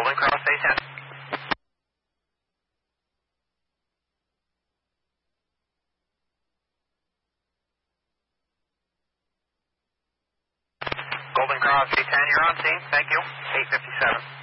Golden Cross, A10. Golden Cross, A10, you're on scene. Thank you. 857.